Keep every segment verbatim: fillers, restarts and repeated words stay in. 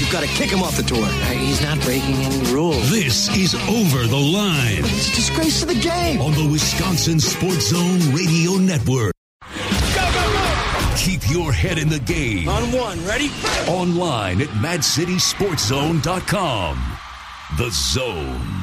You've got to kick him off the tour. Uh, he's not breaking any rules. This is Over the Line. It's a disgrace to the game. On the Wisconsin Sports Zone Radio Network. Go, go, go! Keep your head in the game. On one, ready? Online at mad city sports zone dot com. The Zone.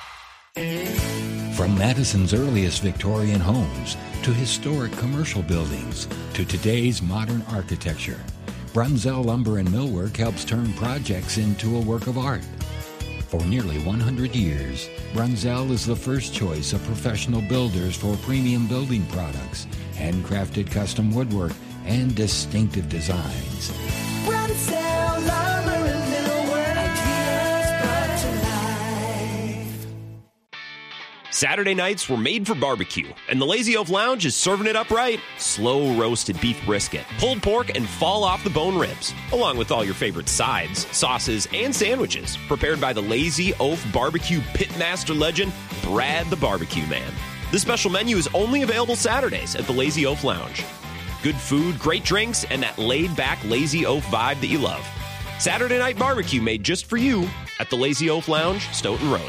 From Madison's earliest Victorian homes to historic commercial buildings to today's modern architecture, Brunzell Lumber and Millwork helps turn projects into a work of art. For nearly one hundred years, Brunzell is the first choice of professional builders for premium building products, handcrafted custom woodwork, and distinctive designs. Brunzell Lumber and Millwork, ideas brought to life. Saturday nights were made for barbecue, and the Lazy Oaf Lounge is serving it up right. Slow roasted beef brisket, pulled pork, and fall off the bone ribs, along with all your favorite sides, sauces, and sandwiches, prepared by the Lazy Oaf Barbecue Pitmaster legend, Brad the Barbecue Man. This special menu is only available Saturdays at the Lazy Oaf Lounge. Good food, great drinks, and that laid-back Lazy Oaf vibe that you love. Saturday night barbecue made just for you at the Lazy Oaf Lounge, Stoughton Road.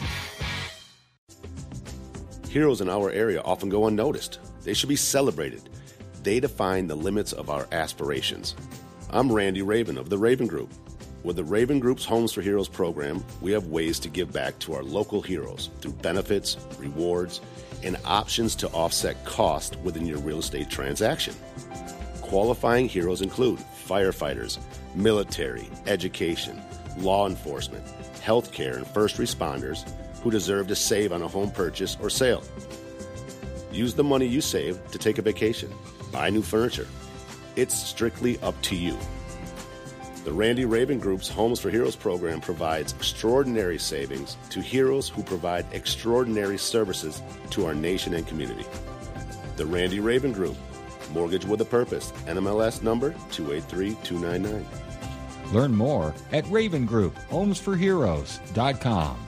Heroes in our area often go unnoticed. They should be celebrated. They define the limits of our aspirations. I'm Randy Raven of the Raven Group. With the Raven Group's Homes for Heroes program, we have ways to give back to our local heroes through benefits, rewards, and options to offset cost within your real estate transaction. Qualifying heroes include firefighters, military, education, law enforcement, healthcare, and first responders who deserve to save on a home purchase or sale. Use the money you save to take a vacation, buy new furniture. It's strictly up to you. The Randy Raven Group's Homes for Heroes program provides extraordinary savings to heroes who provide extraordinary services to our nation and community. The Randy Raven Group, Mortgage with a Purpose, N M L S number two eight three two nine nine. Learn more at raven group homes for heroes dot com.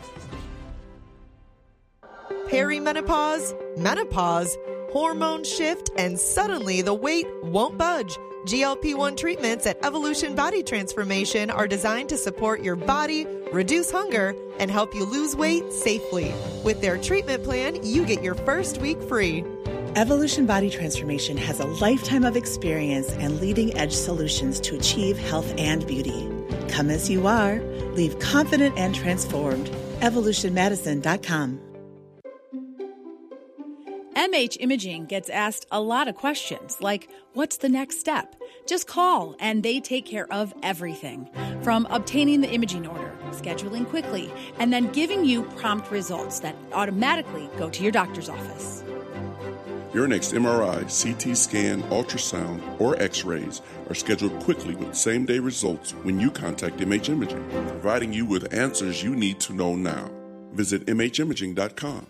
Perimenopause, menopause, hormone shift, and suddenly the weight won't budge. G L P one treatments at Evolution Body Transformation are designed to support your body, reduce hunger, and help you lose weight safely. With their treatment plan, you get your first week free. Evolution Body Transformation has a lifetime of experience and leading-edge solutions to achieve health and beauty. Come as you are. Leave confident and transformed. evolution madison dot com. M H Imaging gets asked a lot of questions, like, what's the next step? Just call, and they take care of everything. From obtaining the imaging order, scheduling quickly, and then giving you prompt results that automatically go to your doctor's office. Your next M R I, C T scan, ultrasound, or x-rays are scheduled quickly with same-day results when you contact M H Imaging, providing you with answers you need to know now. Visit m h imaging dot com.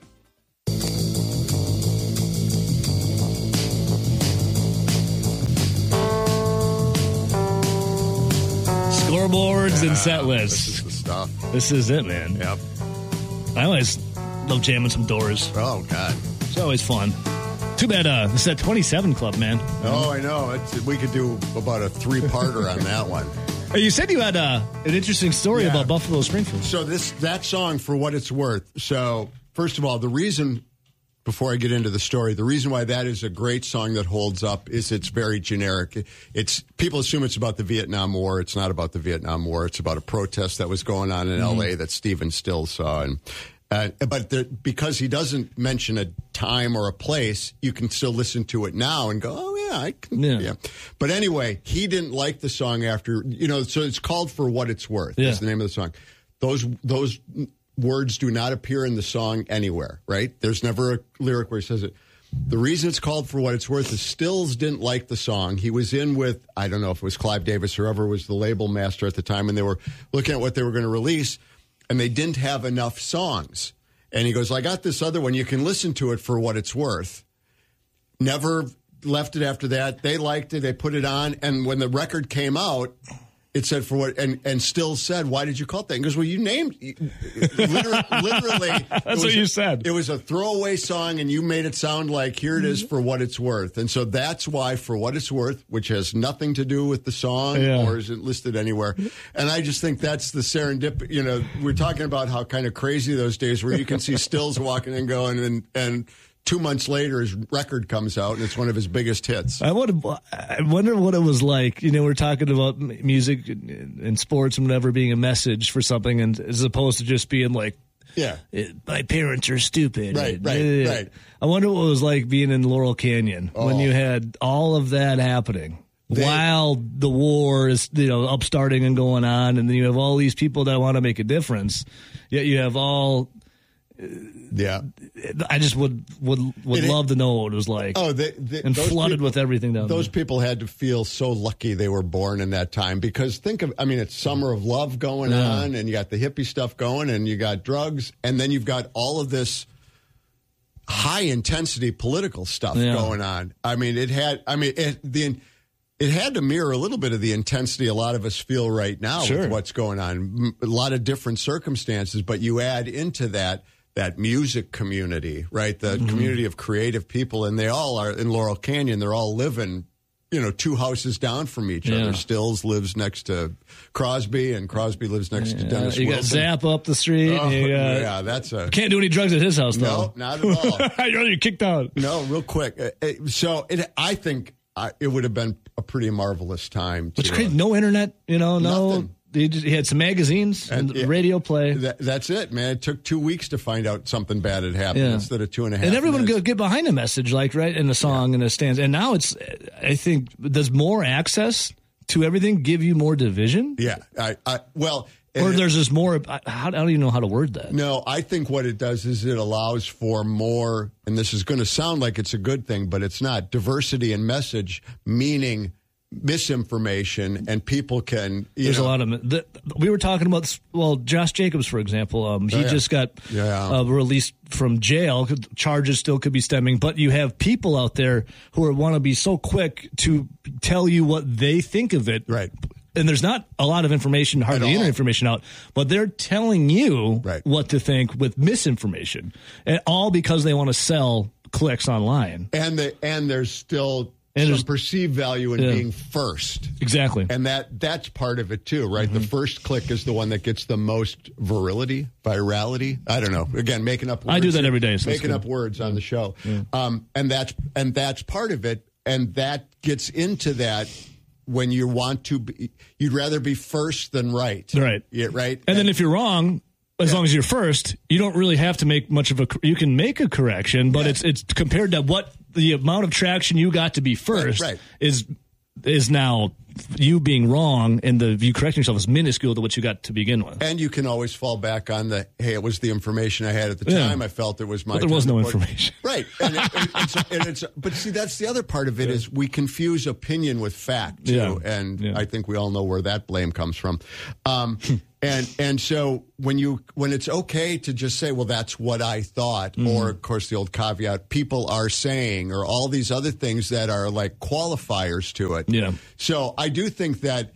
Scoreboards yeah, and set lists. This is the stuff. This is it, man. Yep. I always love jamming some Doors. Oh, God. It's always fun. Too bad uh, this is that twenty-seven Club, man. Oh, I know. It's, we could do about a three-parter on that one. Hey, you said you had uh, an interesting story yeah. about Buffalo Springfield. So this that song, For What It's Worth. So, first of all, the reason, before I get into the story, the reason why that is a great song that holds up is it's very generic. It's people assume it's about the Vietnam War. It's not about the Vietnam War. It's about a protest that was going on in mm-hmm. L A that Stephen Stills saw. And Uh, but the, because he doesn't mention a time or a place, you can still listen to it now and go, oh, yeah, I can. Yeah. yeah. But anyway, he didn't like the song after, you know, so it's called For What It's Worth. Yeah. That's the name of the song. Those those words do not appear in the song anywhere, right? There's never a lyric where he says it. The reason it's called For What It's Worth is Stills didn't like the song. He was in with, I don't know if it was Clive Davis or whoever was the label master at the time, and they were looking at what they were going to release. And they didn't have enough songs. And he goes, I got this other one. You can listen to it for what it's worth. Never left it after that. They liked it. They put it on. And when the record came out, It said for what, and, and still said, why did you call it that? And goes, well, you named, literally, literally that's what you said. It was a throwaway song, and you made it sound like, here it is for what it's worth. And so that's why For What It's Worth, which has nothing to do with the song yeah. or isn't listed anywhere. And I just think that's the serendipity. You know, we're talking about how kind of crazy those days where you can see Stills walking and going, and, and two months later, his record comes out, and it's one of his biggest hits. I wonder, I wonder what it was like. You know, we're talking about music and sports and whatever being a message for something, and as opposed to just being like, yeah, my parents are stupid. Right, right, right. I wonder what it was like being in Laurel Canyon Oh. when you had all of that happening. They- While the war is, you know, upstarting and going on, and then you have all these people that want to make a difference, yet you have all... Yeah, I just would would would It- love to know what it was like. Oh, they, they, and those flooded people- with everything down Those there. people had to feel so lucky they were born in that time, because think of, I mean, it's Summer of Love going Yeah. on, and you got the hippie stuff going, and you got drugs, and then you've got all of this high intensity political stuff Yeah. going on. I mean, it had, I mean, it, the, it had to mirror a little bit of the intensity a lot of us feel right now Sure. with what's going on. M- A lot of different circumstances, but you add into that that music community, right? The Mm-hmm. community of creative people, and they all are in Laurel Canyon. They're all living, you know, two houses down from each Yeah. other. Stills lives next to Crosby, and Crosby lives next to Yeah, Dennis you got Wilson. Zap up the street. Oh, you got, yeah, that's a... Can't do any drugs at his house, No, though. not at all. You're kicked out. No, real quick. Uh, uh, So it, I think uh, it would have been a pretty marvelous time. To, Which crazy? No internet, you know, no. Nothing. He, just, he had some magazines and, And, yeah, radio play. That, that's it, man. It took two weeks to find out something bad had happened Yeah. instead of two and a half. And everyone minutes. would get behind a message, like, right, in the song and the stands. And now it's, I think, does more access to everything give you more division? Yeah. I, I, well, Or and- there's just more, I, I don't even know how to word that. No, I think what it does is it allows for more, and this is going to sound like it's a good thing, but it's not, diversity in message, meaning misinformation, and people can, you There's know, a lot of the, we were talking about. Well, Josh Jacobs, for example, um, he Oh, yeah. just got Yeah. uh, released from jail. Charges still could be stemming, but you have people out there who are, want to be so quick to tell you what they think of it. Right. And there's not a lot of information, hardly all. any information out, but they're telling you Right. what to think with misinformation, and all because they want to sell clicks online. and the and there's still And some there's- perceived value in Yeah. being first. Exactly. And that that's part of it too, right? Mm-hmm. The first click is the one that gets the most virility, virality. I don't know. Again, making up words. I do that every day, so it's making good. up words on the show. Um, and that's and that's part of it. And that gets into that when you want to be, you'd rather be first than right. Right. Yeah, right. And then if you're wrong, as long as you're first, you don't really have to make much of a. You can make a correction, but Yeah. it's it's compared to what the amount of traction you got to be first Right, right. is is now you being wrong, and the you correcting yourself is minuscule to what you got to begin with. And you can always fall back on the, hey, it was the information I had at the Yeah. time. I felt it was my But there was time no to put- information. Right. And, it, and it's, and it's, but see, that's the other part of it is we confuse opinion with fact, too. Yeah. And Yeah. I think we all know where that blame comes from. Um, and and so when you when it's okay to just say, well, that's what I thought, Mm-hmm. or, of course, the old caveat, people are saying, or all these other things that are like qualifiers to it. Yeah. So I do think that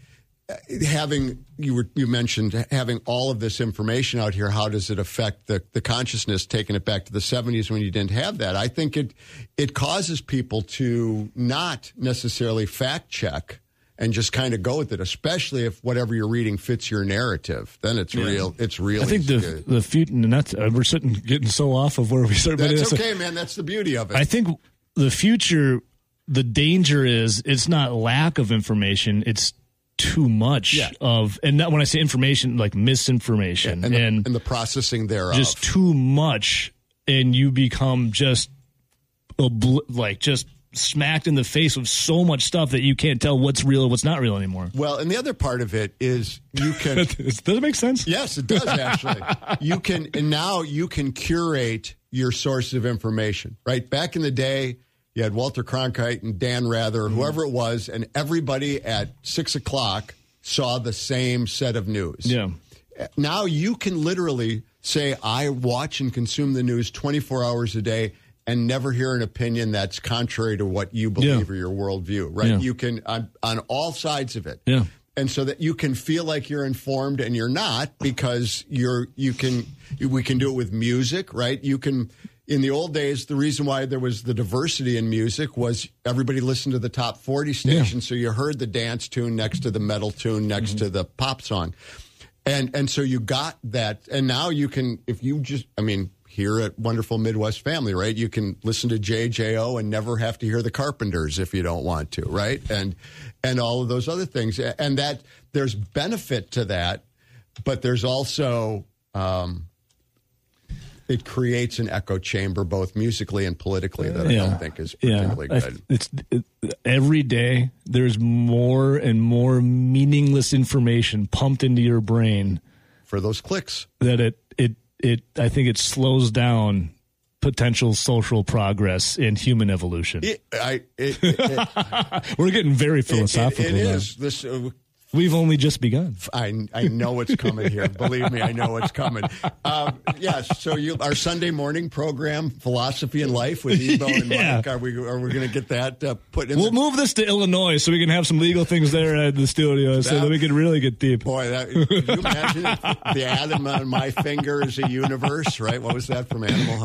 having you were you mentioned having all of this information out here, how does it affect the, the consciousness, taking it back to the seventies when you didn't have that? I think it it causes people to not necessarily fact check and just kind of go with it, especially if whatever you're reading fits your narrative. Then it's Yeah. real. It's really I think the good. the future. And that's, uh, we're sitting getting so off of where we started. but That's it's- okay, man. That's the beauty of it. I think the future, the danger is it's not lack of information, it's too much Yeah. of, and not when I say information, like misinformation and, the, and, and the processing thereof. just too much, and you become just obli- like just smacked in the face with so much stuff that you can't tell what's real and what's not real anymore. Well, and the other part of it is you can. Does that make sense? Yes, it does actually. You can, and now you can curate your sources of information. Right back in the day, you had Walter Cronkite and Dan Rather, whoever it was, and everybody at six o'clock saw the same set of news. Yeah. Now you can literally say, I watch and consume the news twenty-four hours a day and never hear an opinion that's contrary to what you believe Yeah. or your worldview, right? Yeah. You can, on, on all sides of it. Yeah. and so that you can feel like you're informed and you're not, because you're you can we can do it with music, right? You can. In the old days, the reason why there was the diversity in music was everybody listened to the top forty station, yeah. so you heard the dance tune next to the metal tune next mm-hmm. to the pop song. And and so you got that. And now you can, if you just, I mean, here at Wonderful Midwest Family, right, you can listen to J J O and never have to hear the Carpenters if you don't want to, right? And and all of those other things. And that there's benefit to that, but there's also... Um, it creates an echo chamber, both musically and politically, that yeah. I don't think is particularly yeah. good. It's it, every day there's more and more meaningless information pumped into your brain for those clicks. That it it it I think it slows down potential social progress in human evolution. It, I, it, it, it, We're getting very philosophical. It, it, it now. is this. Uh, We've only just begun. I I know what's coming here. Believe me, I know what's coming. Um, yes, so you, our Sunday morning program, Philosophy and Life with Ebo and yeah. Mike, are we are we going to get that uh, put in? We'll the- move this to Illinois so we can have some legal things there at the studio, so that we can really get deep. Boy, that, can you imagine if the atom on my finger is a universe, right? What was that from Animal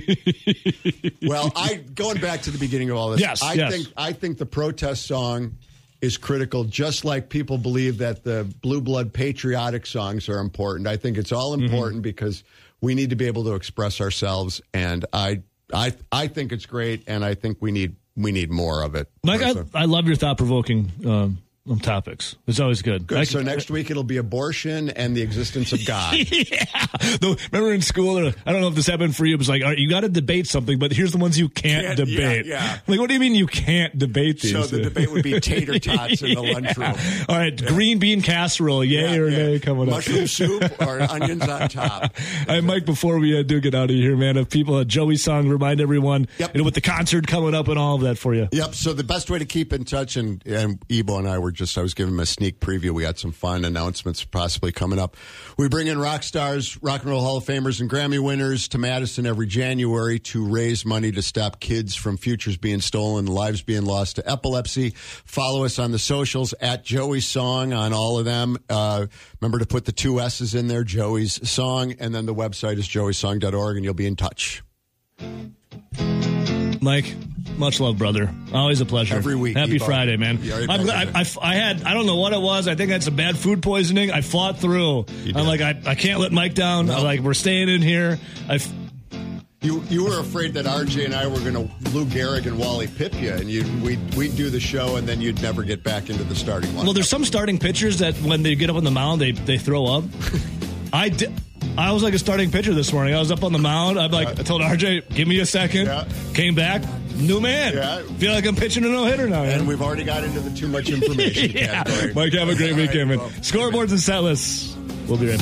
House? Well, I going back to the beginning of all this. Yes, I yes. think I think the protest song is critical, just like people believe that the blue blood patriotic songs are important. I think it's all important mm-hmm. because we need to be able to express ourselves, and I I I think it's great, and I think we need we need more of it. Mike, I, I love your thought-provoking um, topics. It's always good. Good. I, so next week it'll be abortion and the existence of God. yeah. Though, remember in school, I don't know if this happened for you, it was like, all right, you got to debate something, but here's the ones you can't, can't debate. Yeah, yeah. Like, what do you mean you can't debate these? So the debate would be tater tots in the yeah. lunchroom. All right, yeah. green bean casserole, yay yeah, or yeah. nay coming Mushroom up. soup or onions on top. All right, Mike, before we uh, do get out of here, man, if people at Joey's song, remind everyone, yep. you know, with the concert coming up and all of that for you. Yep, so the best way to keep in touch, and, and Ebo and I were just, I was giving him a sneak preview. We had some fun announcements possibly coming up. We bring in rock stars, rock and roll Hall of Famers, and Grammy winners to Madison every January to raise money to stop kids from futures being stolen, lives being lost to epilepsy. Follow us on the socials at Joey's Song on all of them. Uh, remember to put the two S's in there, Joey's Song, and then the website is joey song dot org, and you'll be in touch. Mike, much love, brother. Always a pleasure. Every week. Happy Ebo. Friday, man. Yeah, I'm glad. I, I, I had, I don't know what it was. I think I had some bad food poisoning. I fought through. I'm like, I, I can't let Mike down. No. I'm like, we're staying in here. I. You you were afraid that R J and I were going to Lou Gehrig and Wally Pipp you, and you we'd, we'd do the show, and then you'd never get back into the starting line. Well, there's some starting pitchers that when they get up on the mound, they, they throw up. I did. I was like a starting pitcher this morning. I was up on the mound. I'm like, I told R J, give me a second. Yeah. Came back, new man. Yeah. Feel like I'm pitching a no-hitter now. And man. we've already got into the too much information yeah. category. Mike, have a great All weekend, right, man. Well, Scoreboards and set lists. We'll be right back.